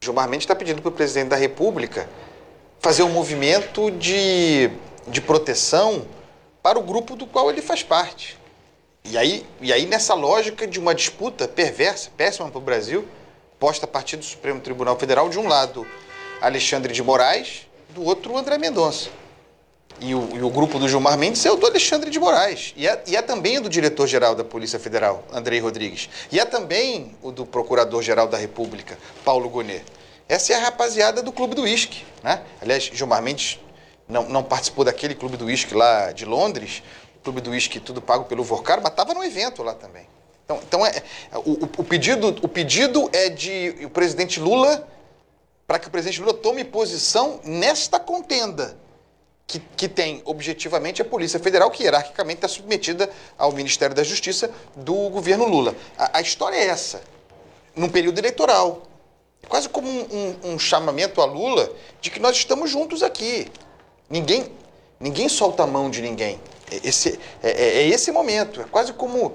Gilmar Mendes está pedindo para o presidente da República fazer um movimento de proteção para o grupo do qual ele faz parte. E aí, nessa lógica de uma disputa perversa, péssima para o Brasil, posta a partir do Supremo Tribunal Federal, de um lado Alexandre de Moraes, do outro André Mendonça. E o grupo do Gilmar Mendes é o do Alexandre de Moraes. E é também o do diretor-geral da Polícia Federal, Andrei Rodrigues. E é também o do Procurador-Geral da República, Paulo Gonet. Essa é a rapaziada do Clube do Uísque, né? Aliás, Gilmar Mendes não participou daquele Clube do Uísque lá de Londres, o Clube do Uísque tudo pago pelo Vorcaro, mas estava no evento lá também. Então o pedido é de o presidente Lula, para que o presidente Lula tome posição nesta contenda, que tem, objetivamente, a Polícia Federal, que hierarquicamente está submetida ao Ministério da Justiça do governo Lula. A história é essa, num período eleitoral. Quase como um chamamento a Lula de que nós estamos juntos aqui. Ninguém solta a mão de ninguém. É esse momento. É quase como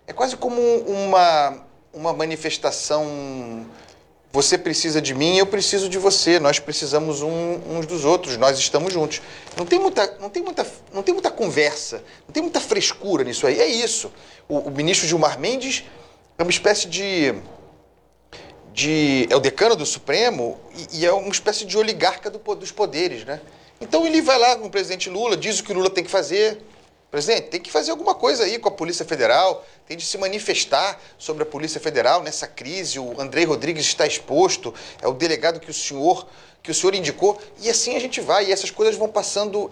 uma manifestação. Você precisa de mim, eu preciso de você. Nós precisamos uns dos outros. Nós estamos juntos. Não tem muita conversa, não tem muita frescura nisso aí. É isso. O ministro Gilmar Mendes é uma espécie é o decano do Supremo e é uma espécie de oligarca dos poderes, né? Então ele vai lá com o presidente Lula, diz o que o Lula tem que fazer. Presidente, tem que fazer alguma coisa aí com a Polícia Federal, tem de se manifestar sobre a Polícia Federal nessa crise. O Andrei Rodrigues está exposto, é o delegado que o senhor indicou, e assim a gente vai, e essas coisas vão passando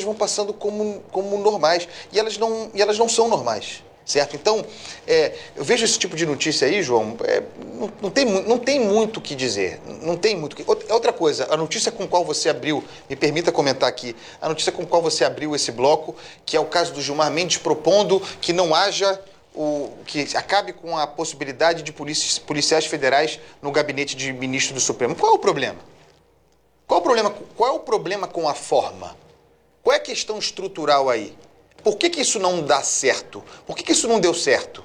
como normais, e elas não são normais. Certo? Então, eu vejo esse tipo de notícia aí, João, não tem muito o que dizer. Não tem muito. Outra coisa, a notícia com qual você abriu, me permita comentar aqui, a notícia com qual você abriu esse bloco, que é o caso do Gilmar Mendes propondo que não haja que acabe com a possibilidade de policiais federais no gabinete de ministro do Supremo. Qual é o problema? Qual é o problema com a forma? Qual é a questão estrutural aí? Por que isso não dá certo? Por que isso não deu certo?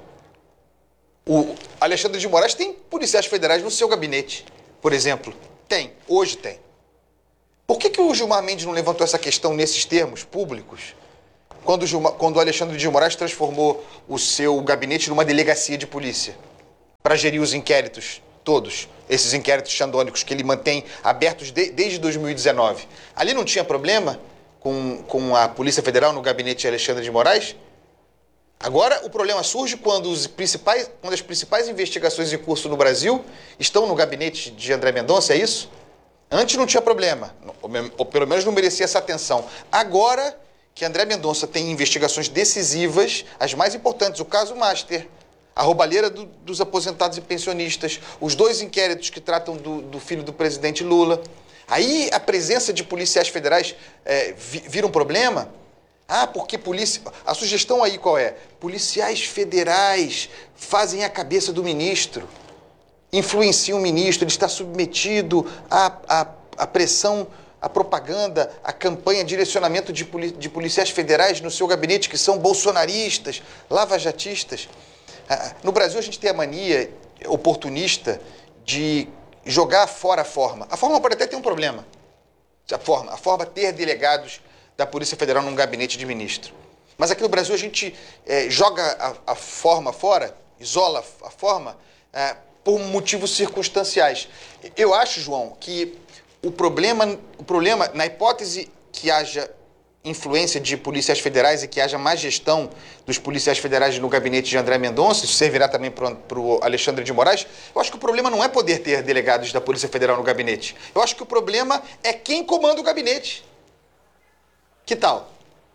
O Alexandre de Moraes tem policiais federais no seu gabinete, por exemplo. Hoje tem. Por que o Gilmar Mendes não levantou essa questão nesses termos públicos, quando o Alexandre de Moraes transformou o seu gabinete numa delegacia de polícia, para gerir os inquéritos todos, esses inquéritos xandônicos que ele mantém abertos desde 2019? Ali não tinha problema com a Polícia Federal no gabinete de Alexandre de Moraes? Agora o problema surge quando as principais investigações em curso no Brasil estão no gabinete de André Mendonça, é isso? Antes não tinha problema, ou pelo menos não merecia essa atenção. Agora que André Mendonça tem investigações decisivas, as mais importantes, o caso Master, a roubalheira dos aposentados e pensionistas, os 2 inquéritos que tratam do filho do presidente Lula. Aí a presença de policiais federais vira um problema? Porque a sugestão aí qual é? Policiais federais fazem a cabeça do ministro, influenciam o ministro, ele está submetido à pressão, à propaganda, à campanha, direcionamento de policiais federais no seu gabinete que são bolsonaristas, lavajatistas. No Brasil a gente tem a mania oportunista de jogar fora a forma. A forma pode até ter um problema. A forma ter delegados da Polícia Federal num gabinete de ministro. Mas aqui no Brasil a gente joga a forma fora, isola a forma, por motivos circunstanciais. Eu acho, João, que o problema, na hipótese que haja influência de policiais federais e que haja má gestão dos policiais federais no gabinete de André Mendonça, isso servirá também para o Alexandre de Moraes, eu acho que o problema não é poder ter delegados da Polícia Federal no gabinete. Eu acho que o problema é quem comanda o gabinete. Que tal?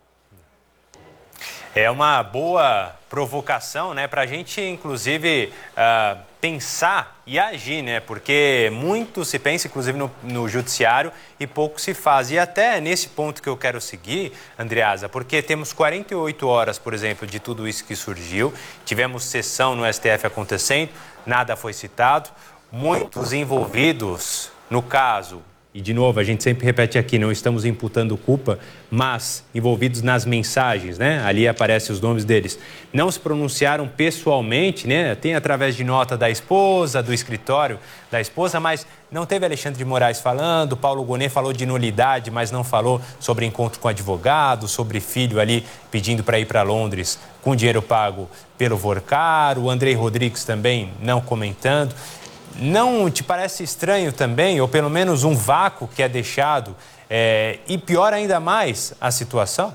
É uma boa provocação, né, para a gente, inclusive, pensar e agir, né, porque muito se pensa, inclusive, no judiciário e pouco se faz. E até nesse ponto que eu quero seguir, Andreasa, porque temos 48 horas, por exemplo, de tudo isso que surgiu, tivemos sessão no STF acontecendo, nada foi citado, muitos envolvidos, no caso, e de novo, a gente sempre repete aqui, não estamos imputando culpa, mas envolvidos nas mensagens, né? Ali aparecem os nomes deles. Não se pronunciaram pessoalmente, né? Tem através de nota da esposa, do escritório da esposa, mas não teve Alexandre de Moraes falando, Paulo Gonet falou de nulidade, mas não falou sobre encontro com advogado, sobre filho ali pedindo para ir para Londres com dinheiro pago pelo Vorcar, o Andrei Rodrigues também não comentando. Não te parece estranho também, ou pelo menos um vácuo que é deixado, e pior ainda mais a situação?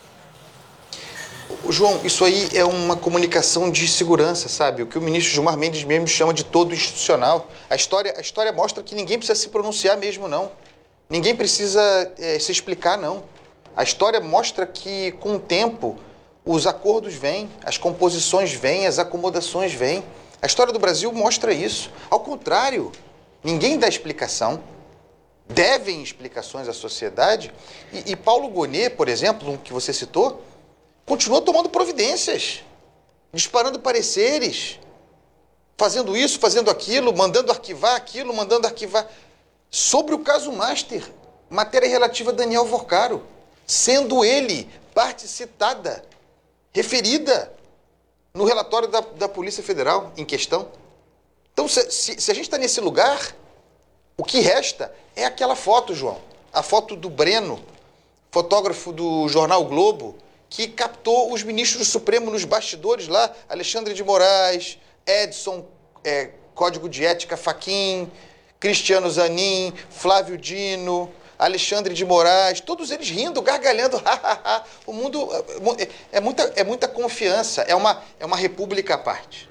João, isso aí é uma comunicação de segurança, sabe? O que o ministro Gilmar Mendes mesmo chama de todo institucional. A história mostra que ninguém precisa se pronunciar mesmo, não. Ninguém precisa se explicar, não. A história mostra que, com o tempo, os acordos vêm, as composições vêm, as acomodações vêm. A história do Brasil mostra isso. Ao contrário, ninguém dá explicação. Devem explicações à sociedade. E Paulo Gonet, por exemplo, que você citou, continuou tomando providências, disparando pareceres, fazendo isso, fazendo aquilo, mandando arquivar aquilo, mandando arquivar. Sobre o caso Master, matéria relativa a Daniel Vorcaro, sendo ele parte citada, referida no relatório da Polícia Federal em questão. Então, se a gente está nesse lugar, o que resta é aquela foto, João. A foto do Breno, fotógrafo do jornal Globo, que captou os ministros do Supremo nos bastidores lá, Alexandre de Moraes, Edson, Código de Ética Fachin, Cristiano Zanin, Flávio Dino, Alexandre de Moraes, todos eles rindo, gargalhando, o mundo é muita confiança, é uma república à parte.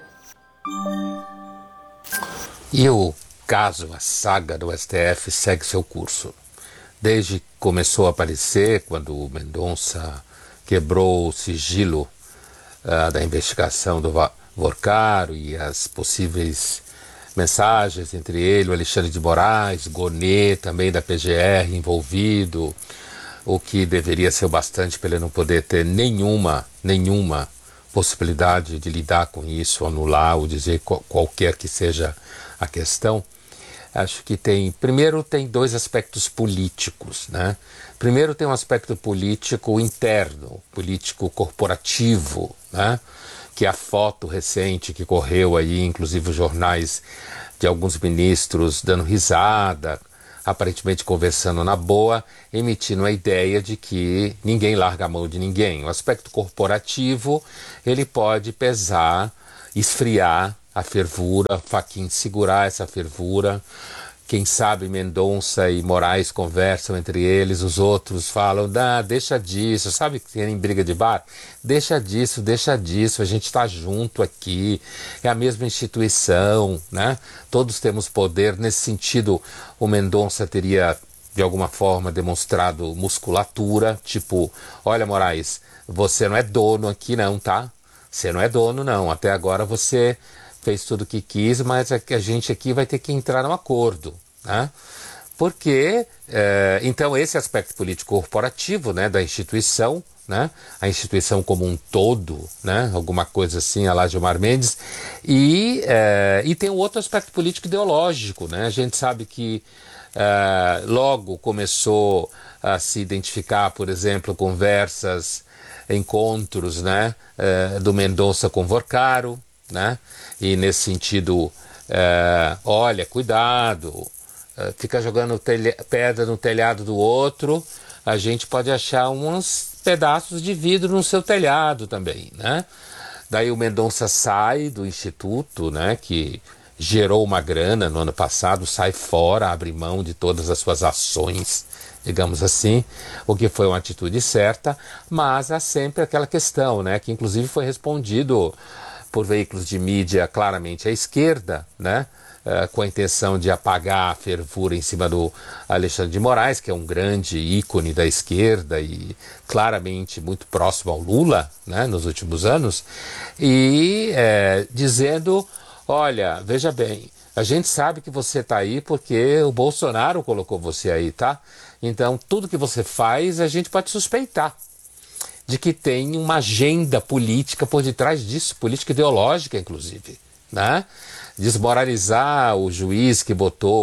E o caso, a saga do STF segue seu curso. Desde que começou a aparecer, quando o Mendonça quebrou o sigilo da investigação do Vorcaro e as possíveis mensagens entre ele, o Alexandre de Moraes, Gonet, também da PGR envolvido, o que deveria ser o bastante para ele não poder ter nenhuma possibilidade de lidar com isso, anular ou dizer qualquer que seja a questão. Acho que primeiro tem dois aspectos políticos, né? Primeiro tem um aspecto político interno, político corporativo, né? Que a foto recente que correu aí, inclusive os jornais de alguns ministros dando risada, aparentemente conversando na boa, emitindo a ideia de que ninguém larga a mão de ninguém. O aspecto corporativo, ele pode pesar, esfriar a fervura, Fachin segurar essa fervura. Quem sabe Mendonça e Moraes conversam entre eles, os outros falam, deixa disso, sabe que tem em briga de bar? Deixa disso, a gente está junto aqui, é a mesma instituição, né? Todos temos poder. Nesse sentido, o Mendonça teria, de alguma forma, demonstrado musculatura, tipo, olha, Moraes, você não é dono aqui não, tá? Você não é dono não, até agora você fez tudo o que quis, mas a gente aqui vai ter que entrar num acordo, né? Porque, então, esse aspecto político corporativo, né, da instituição, né, a instituição como um todo, né, alguma coisa assim, a lá Gilmar Mendes, e tem um outro aspecto político ideológico, né? A gente sabe que logo começou a se identificar, por exemplo, conversas, encontros, né, do Mendonça com Vorcaro, né? E nesse sentido, olha, cuidado, fica jogando pedra no telhado do outro, a gente pode achar uns pedaços de vidro no seu telhado também, né? Daí o Mendonça sai do instituto, né, que gerou uma grana no ano passado, sai fora, abre mão de todas as suas ações, digamos assim, o que foi uma atitude certa, mas há sempre aquela questão, né, que inclusive foi respondido por veículos de mídia claramente à esquerda, né, com a intenção de apagar a fervura em cima do Alexandre de Moraes, que é um grande ícone da esquerda e claramente muito próximo ao Lula, né, nos últimos anos, e dizendo, olha, veja bem, a gente sabe que você está aí porque o Bolsonaro colocou você aí, tá? Então, tudo que você faz, a gente pode suspeitar de que tem uma agenda política por detrás disso, política ideológica, inclusive, né? Desmoralizar o juiz que botou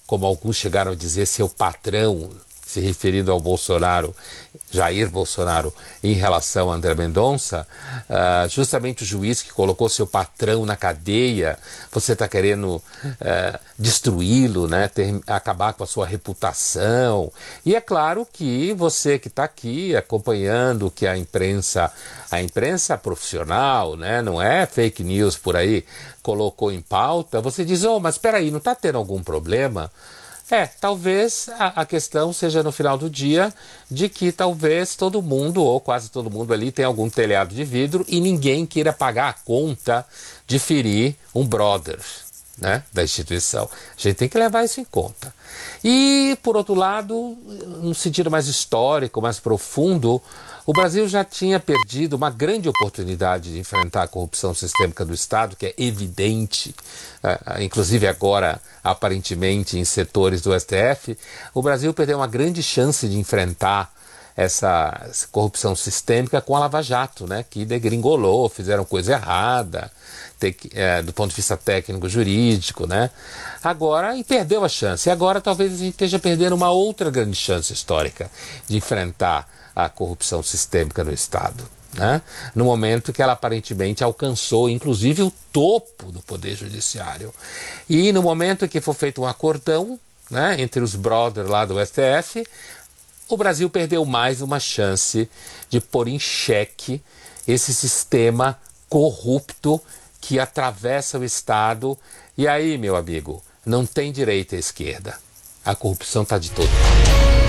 como alguns chegaram a dizer, seu patrão, se referindo ao Bolsonaro, Jair Bolsonaro, em relação a André Mendonça, justamente o juiz que colocou seu patrão na cadeia, você está querendo destruí-lo, né, acabar com a sua reputação. E é claro que você que está aqui acompanhando que a imprensa profissional, né, não é fake news por aí, colocou em pauta, você diz, mas espera aí, não está tendo algum problema? Talvez a questão seja no final do dia de que talvez todo mundo, ou quase todo mundo ali, tenha algum telhado de vidro e ninguém queira pagar a conta de ferir um brother, né, da instituição. A gente tem que levar isso em conta. E, por outro lado, num sentido mais histórico, mais profundo, o Brasil já tinha perdido uma grande oportunidade de enfrentar a corrupção sistêmica do Estado, que é evidente, inclusive agora, aparentemente, em setores do STF. O Brasil perdeu uma grande chance de enfrentar essa corrupção sistêmica com a Lava Jato, né, que degringolou, fizeram coisa errada, do ponto de vista técnico-jurídico, né? Agora, e perdeu a chance. E agora talvez a gente esteja perdendo uma outra grande chance histórica de enfrentar a corrupção sistêmica no Estado, né? No momento que ela aparentemente alcançou, inclusive, o topo do Poder Judiciário. E no momento que for feito um acordão, né, entre os brothers lá do STF, o Brasil perdeu mais uma chance de pôr em xeque esse sistema corrupto que atravessa o Estado. E aí, meu amigo, não tem direita e esquerda. A corrupção está de todo lado.